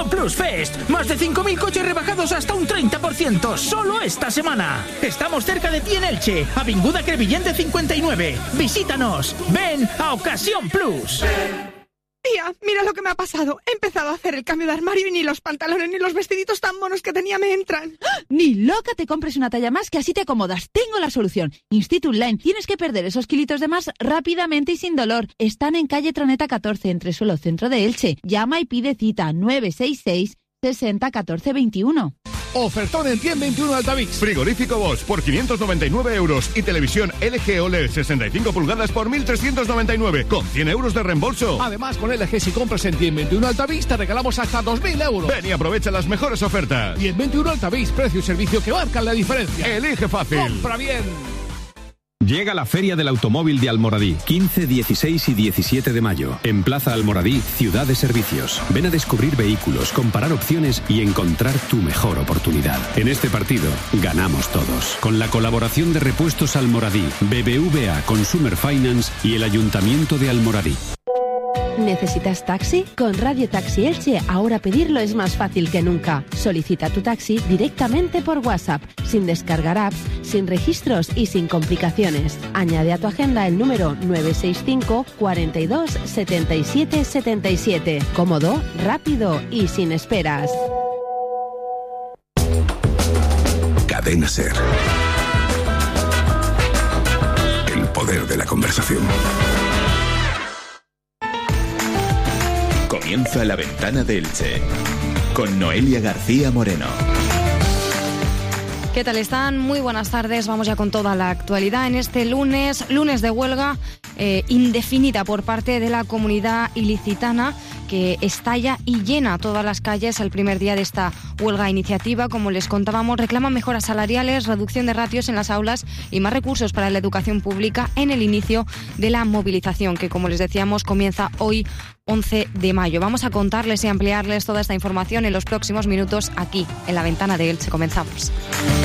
Ocasión Plus Fest. Más de 5.000 coches rebajados hasta un 30%, solo esta semana. Estamos cerca de ti en Elche, Avinguda Crevillente 59. Visítanos. Ven a Ocasión Plus. Tía, mira lo que me ha pasado. He empezado a hacer el cambio de armario y ni los pantalones ni los vestiditos tan monos que tenía me entran. Ni loca te compres una talla más, que así te acomodas. Tengo la solución. Institut Line. Tienes que perder esos kilitos de más rápidamente y sin dolor. Están en calle Troneta 14, Entresuelo, centro de Elche. Llama y pide cita 966 60 14 21. Ofertón en 121 Altavix. Frigorífico Bosch por 599 euros y televisión LG OLED 65 pulgadas por 1.399 con 100 euros de reembolso. Además, con LG, si compras en 121 Altavix, te regalamos hasta 2.000 euros. Ven y aprovecha las mejores ofertas. 121 Altavix, precio y servicio que marcan la diferencia. Elige fácil. Compra bien. Llega la Feria del Automóvil de Almoradí, 15, 16 y 17 de mayo. En Plaza Almoradí, ciudad de servicios. Ven a descubrir vehículos, comparar opciones y encontrar tu mejor oportunidad. En este partido, ganamos todos. Con la colaboración de Repuestos Almoradí, BBVA Consumer Finance y el Ayuntamiento de Almoradí. ¿Necesitas taxi? Con Radio Taxi Elche ahora pedirlo es más fácil que nunca. Solicita tu taxi directamente por WhatsApp, sin descargar apps, sin registros y sin complicaciones. Añade a tu agenda el número 965 42 77 77. Cómodo, rápido y sin esperas. Cadena SER. El poder de la conversación. Comienza La Ventana de Elche, con Noelia García Moreno. ¿Qué tal están? Muy buenas tardes. Vamos ya con toda la actualidad en este lunes de huelga indefinida por parte de la comunidad ilicitana, que estalla y llena todas las calles el primer día de esta huelga. Iniciativa, como les contábamos, reclama mejoras salariales, reducción de ratios en las aulas y más recursos para la educación pública en el inicio de la movilización, que, como les decíamos, comienza hoy 11 de mayo. Vamos a contarles y ampliarles toda esta información en los próximos minutos aquí, en La Ventana de Elche. Comenzamos.